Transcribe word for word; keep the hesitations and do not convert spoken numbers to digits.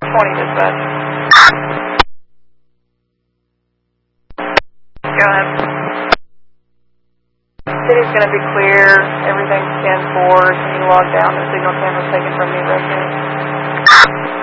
twenty, dispatch. Go ahead. City's going to be clear. Everything's ten four. Can you log down the signal cameras taken from me right here?